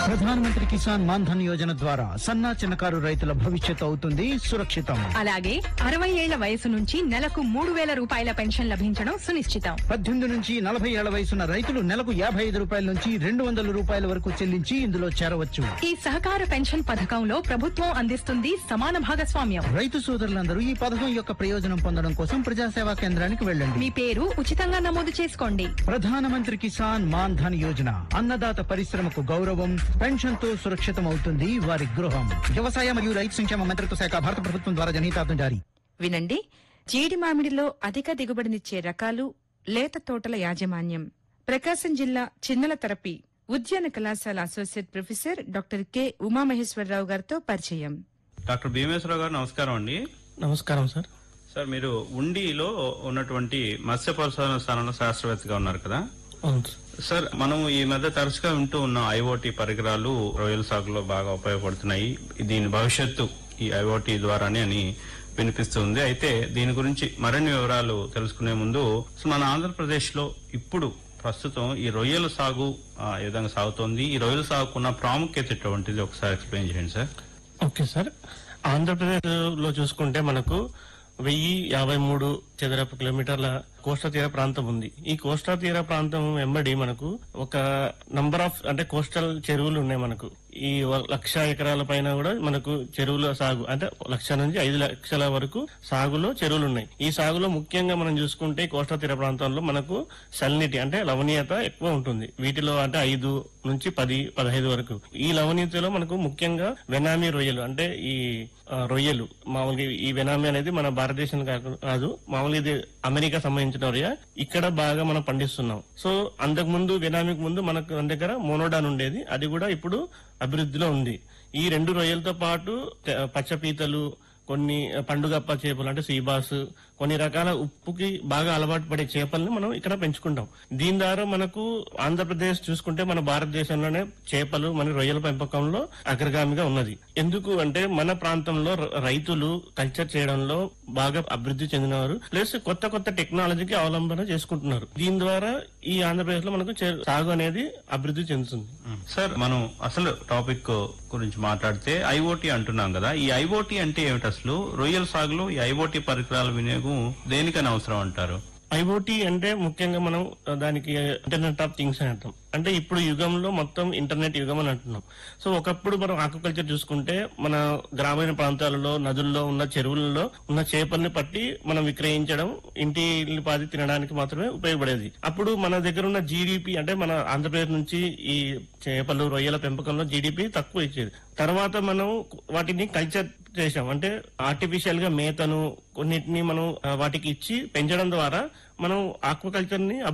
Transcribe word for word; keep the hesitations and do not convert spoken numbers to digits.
ప్రధానమంత్రి కిసాన్ మాన్ ధన్ యోజన ద్వారా సన్నా చిన్నకారు రైతుల భవిష్యత్తు అవుతుంది సురక్షితం. అలాగే అరవై ఏళ్ల వయసు నుంచి నెలకు మూడు వేల రూపాయల పెన్షన్ లభించడం సునిశ్చితం. పద్దెనిమిది నుంచి నలభై ఏళ్ల వయసున్న రైతులు నెలకు యాభై ఐదు రూపాయల నుంచి రెండు వందల రూపాయల వరకు చెల్లించి ఇందులో చేరవచ్చు. ఈ సహకార పెన్షన్ పథకంలో ప్రభుత్వం అందిస్తుంది సమాన భాగస్వామ్యం. రైతు సోదరులందరూ ఈ పథకం యొక్క ప్రయోజనం పొందడం కోసం ప్రజాసేవా కేంద్రానికి వెళ్ళండి. మీ పేరు ఉచితంగా నమోదు చేసుకోండి. ప్రధానమంత్రి కిసాన్ మాన్ ధన్ యోజన అన్నదాత పరిశ్రమకు గౌరవం, పెన్షన్ తో సురక్షితం అవుతుంది వారి గృహం. వ్యవసాయ మరియు రైతు సంక్షేమ మంత్రిత్వ శాఖ, భారత ప్రభుత్వం ద్వారా జనహితార్థం జారీ. వినండి, జీడి మామిడిలో అధిక దిగుబడినిచ్చే రకాలు, లేత తోటల యాజమాన్యం. ప్రకాశం జిల్లా చిన్నల తరపి ఉద్యాన కళాశాల associate professor doctor K Umamaheswararao గారితో పరిచయం. డాక్టర్ భీమేశ్వరరావు గారు నమస్కారం అండి. నమస్కారం సార్. సార్, మీరు ఉండిలో ఉన్నటువంటి మత్స్య పరిశోధన స్థానంలో శాస్త్రవేత్తగా ఉన్నారు కదా? అవును సార్, మనం ఈ మధ్య తరచుగా వింటూ ఉన్న ఐఓటీ పరికరాలు రొయ్యల సాగులో బాగా ఉపయోగపడుతున్నాయి, దీని భవిష్యత్తు ఈ ఐఓటీ ద్వారానే అని వినిపిస్తుంది. అయితే దీని గురించి మరిన్ని వివరాలు తెలుసుకునే ముందు మన ఆంధ్రప్రదేశ్ లో ఇప్పుడు ప్రస్తుతం ఈ రొయ్యల సాగు ఏ విధంగా సాగుతోంది, ఈ రొయ్యల సాగుకున్న ప్రాముఖ్యత ఎటువంటిది ఒకసారి ఎక్స్ప్లెయిన్ చేయండి సార్. Okay sir. ఆంధ్రప్రదేశ్ లో చూసుకుంటే మనకు వెయ్యి యాభై మూడు చదరపు కిలోమీటర్ల కోస్తా తీర ప్రాంతం ఉంది. ఈ కోస్తా తీర ప్రాంతం వెంబడి మనకు ఒక నంబర్ ఆఫ్ అంటే కోస్టల్ చెరువులు ఉన్నాయి. మనకు ఈ లక్ష ఎకరాల పైన కూడా మనకు చెరువుల సాగు అంటే లక్ష నుంచి ఐదు లక్షల వరకు సాగులో చెరువులు ఉన్నాయి. ఈ సాగులో ముఖ్యంగా మనం చూసుకుంటే కోస్తా తీర ప్రాంతంలో మనకు సల్నిటీ అంటే లవణీయత ఎక్కువ ఉంటుంది. వీటిలో అంటే ఐదు నుంచి పది పదహైదు వరకు. ఈ లవణీయతలో మనకు ముఖ్యంగా వెనామీ రొయ్యలు అంటే ఈ రొయ్యలు మామూలుగా ఈ వెనామీ అనేది మన భారతదేశం కాదు, మామూలుగా ఇది అమెరికా సంబంధించిన రొయ్య. ఇక్కడ బాగా మనం పండిస్తున్నాం. సో అంతకు ముందు వెనామీకి ముందు మనకు దగ్గర మోనోడాన్ ఉండేది, అది కూడా ఇప్పుడు అభివృద్ధిలో ఉంది. ఈ రెండు రొయ్యలతో పాటు పచ్చపీతలు, కొన్ని పండుగప్ప చేపలు అంటే సీబాస్, కొన్ని రకాల ఉప్పుకి బాగా అలవాటు పడే చేపల్ని మనం ఇక్కడ పెంచుకుంటాం. దీని ద్వారా మనకు ఆంధ్రప్రదేశ్ చూసుకుంటే మన భారతదేశంలోనే చేపలు మన రొయ్యల పెంపకంలో అగ్రగామిగా ఉన్నది. ఎందుకు అంటే మన ప్రాంతంలో రైతులు కల్చర్ చేయడంలో బాగా అభివృద్ధి చెందినవారు, ప్లస్ కొత్త కొత్త టెక్నాలజీకి అవలంబన చేసుకుంటున్నారు. దీని ద్వారా ఈ ఆంధ్రప్రదేశ్ లో మనకు సాగు అనేది అభివృద్ధి చెందుతుంది. సార్, మనం అసలు టాపిక్ గురించి మాట్లాడితే ఐఓటీ అంటున్నాం కదా, ఈ ఐఓటీ అంటే ఏమిటి అసలు? రొయ్యల సాగులో ఈ ఐఓటీ పరికరాల వినియోగం దేనికని అవసరం అంటారు? ఐఓటీ అంటే ముఖ్యంగా మనం దానికి ఇంటర్నెట్ ఆఫ్ థింగ్స్ అని అర్థం. అంటే ఇప్పుడు యుగంలో మొత్తం ఇంటర్నెట్ యుగం అని అంటున్నాం. సో ఒకప్పుడు మనం ఆక్వాకల్చర్ చూసుకుంటే మన గ్రామీణ ప్రాంతాలలో నదుల్లో ఉన్న చెరువులలో ఉన్న చేపల్ని పట్టి మనం విక్రయించడం, ఇంటి పాది తినడానికి మాత్రమే ఉపయోగపడేది. అప్పుడు మన దగ్గర ఉన్న జీడిపి అంటే మన ఆంధ్రప్రదేశ్ నుంచి ఈ చేపలు రొయ్యల పెంపకంలో జీడిపి తక్కువ ఇచ్చేది. తర్వాత మనం వాటిని కల్చర్ చేసాం. అంటే ఆర్టిఫిషియల్ గా మేతను కొన్నిటిని మనం వాటికి ఇచ్చి పెంచడం ద్వారా మనం ఆక్వాకల్చర్ ని